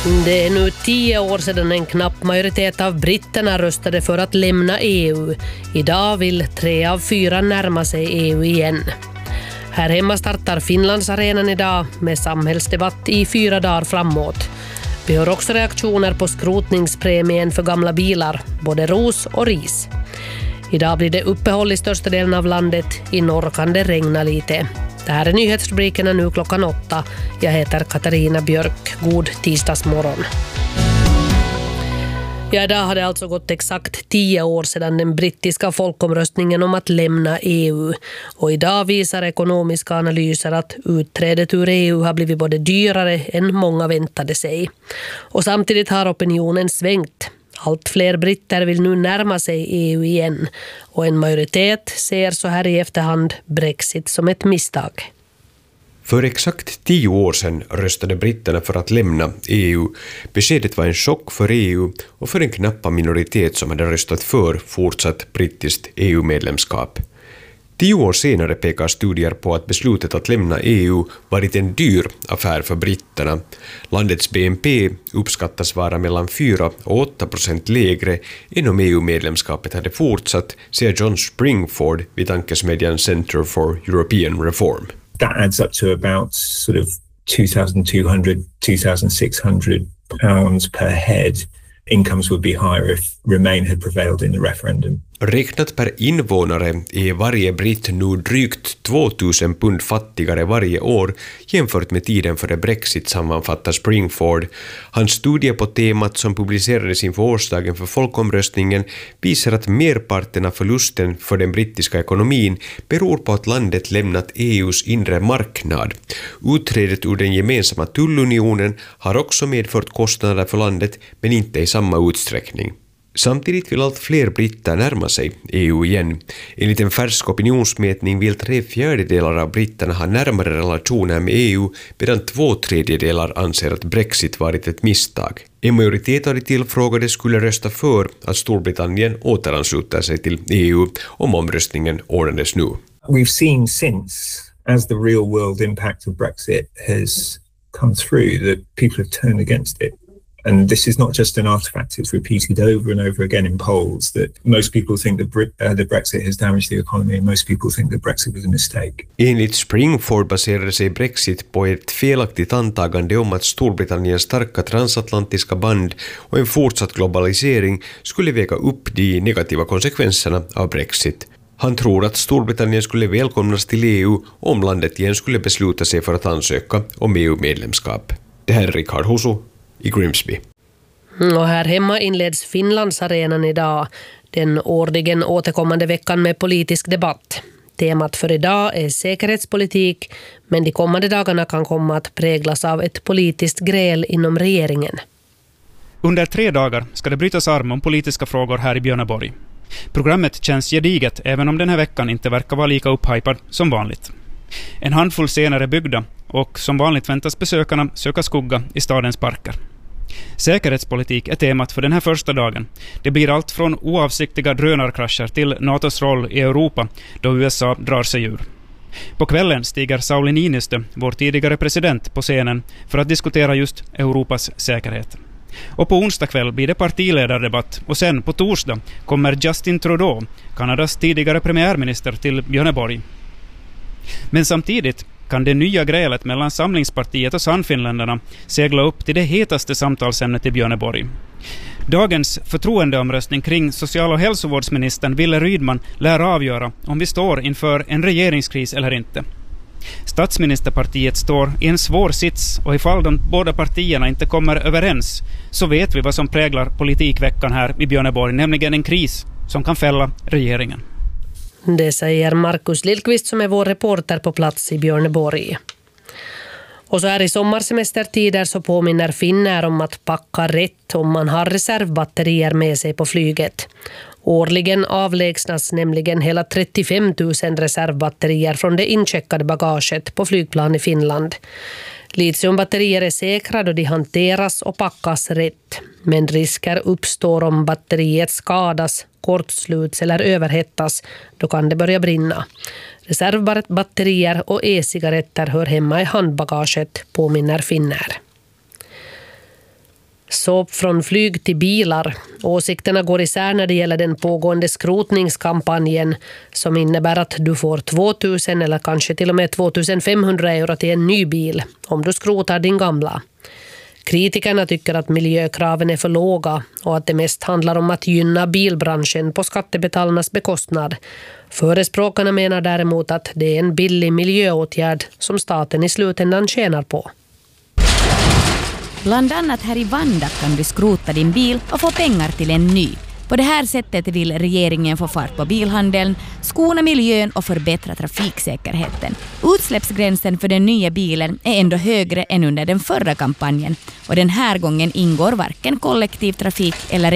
Det är nu 10 år sedan en knapp majoritet av britterna röstade för att lämna EU. Idag vill 3 av 4 närma sig EU igen. Här hemma startar Finlandsarenan idag med samhällsdebatt i 4 dagar framåt. Vi hör också reaktioner på skrotningspremien för gamla bilar, både ros och ris. Idag blir det uppehåll i största delen av landet. I norr kan det regna lite. Det här är nyhetsrubrikerna nu klockan 8. Jag heter Katarina Björk. God tisdagsmorgon. Ja, idag har det alltså gått exakt 10 år sedan den brittiska folkomröstningen om att lämna EU. Och idag visar ekonomiska analyser att utträdet ur EU har blivit både dyrare än många väntade sig. Och samtidigt har opinionen svängt. Allt fler britter vill nu närma sig EU igen. Och en majoritet ser så här i efterhand Brexit som ett misstag. För exakt 10 år sedan röstade britterna för att lämna EU. Beskedet var en chock för EU och för en knappa minoritet som hade röstat för fortsatt brittiskt EU-medlemskap. 10 år senare pekar studier på att beslutet att lämna EU varit en dyr affär för britterna. Landets BNP uppskattas vara mellan 4 och 8% lägre än om EU-medlemskapet hade fortsatt, säger John Springford vid tankesmedjan Center for European Reform. That adds up to about sort of £2,200, £2,600 per head. Incomes would be higher if Remain had prevailed in the referendum. Räknat per invånare är varje britt nu drygt 2000 pund fattigare varje år jämfört med tiden före Brexit, sammanfattar Springford. Hans studie på temat som publicerades inför årsdagen för folkomröstningen visar att merparten av förlusten för den brittiska ekonomin beror på att landet lämnat EUs inre marknad. Utträdet ur den gemensamma tullunionen har också medfört kostnader för landet, men inte i samma utsträckning. Samtidigt vill allt fler britter närma sig EU igen. Enligt en färsk opinionsmätning vill 3/4 av britterna ha närmare relationer med EU, medan 2/3 anser att Brexit varit ett misstag. En majoritet av de tillfrågade skulle rösta för att Storbritannien återansluter sig till EU om omröstningen ordnades nu. We've seen since, as the real world impact of Brexit has come through, that people have turned against it. And this is not just an artifact, it's repeated over and over again in polls that most people think that the Brexit has damaged the economy and most people think that Brexit was a mistake. Enligt Springford baserade sig Brexit på ett felaktigt antagande om att Storbritanniens starka transatlantiska band och en fortsatt globalisering skulle väga upp de negativa konsekvenserna av Brexit. Han tror att Storbritannien skulle välkomnas till EU om landet igen skulle besluta sig för att ansöka om EU-medlemskap. Det här är Rickard Husu i Grimsby. Och här hemma inleds Finlandsarenan idag, den årligen återkommande veckan med politisk debatt. Temat för idag är säkerhetspolitik, men de kommande dagarna kan komma att präglas av ett politiskt gräl inom regeringen. Under 3 dagar ska det brytas arm om politiska frågor här i Björneborg. Programmet känns gediget även om den här veckan inte verkar vara lika upphypad som vanligt. En handfull scener är byggda och som vanligt väntas besökarna söka skugga i stadens parker. Säkerhetspolitik är temat för den här första dagen. Det blir allt från oavsiktliga drönarkrascher till NATOs roll i Europa då USA drar sig ur. På kvällen stiger Sauli Niinistö, vår tidigare president, på scenen för att diskutera just Europas säkerhet. Och på onsdag kväll blir det partiledardebatt och sen på torsdag kommer Justin Trudeau, Kanadas tidigare premiärminister, till Björneborg. Men samtidigt kan det nya grälet mellan Samlingspartiet och Sannfinländarna segla upp till det hetaste samtalsämnet i Björneborg. Dagens förtroendeomröstning kring social- och hälsovårdsministern Wille Rydman lär avgöra om vi står inför en regeringskris eller inte. Statsministerpartiet står i en svår sits och ifall de båda partierna inte kommer överens så vet vi vad som präglar politikveckan här i Björneborg, nämligen en kris som kan fälla regeringen. Det säger Markus Lillqvist som är vår reporter på plats i Björneborg. Och så här i sommarsemestertider så påminner Finnair om att packa rätt om man har reservbatterier med sig på flyget. Årligen avlägsnas nämligen hela 35 000 reservbatterier från det incheckade bagaget på flygplan i Finland. Litiumbatterier är säkra då de hanteras och packas rätt. Men risker uppstår om batteriet skadas, kortsluts eller överhettas. Då kan det börja brinna. Reservbatterier och e-cigaretter hör hemma i handbagaget, påminner Finnair. Så från flyg till bilar. Åsikterna går isär när det gäller den pågående skrotningskampanjen som innebär att du får 2000 eller kanske till och med 2500 euro till en ny bil om du skrotar din gamla. Kritikerna tycker att miljökraven är för låga och att det mest handlar om att gynna bilbranschen på skattebetalarnas bekostnad. Förespråkarna menar däremot att det är en billig miljöåtgärd som staten i slutändan tjänar på. Bland annat här i Vanda kan du skrota din bil och få pengar till en ny. På det här sättet vill regeringen få fart på bilhandeln, skona miljön och förbättra trafiksäkerheten. Utsläppsgränsen för den nya bilen är ändå högre än under den förra kampanjen och den här gången ingår varken kollektivtrafik eller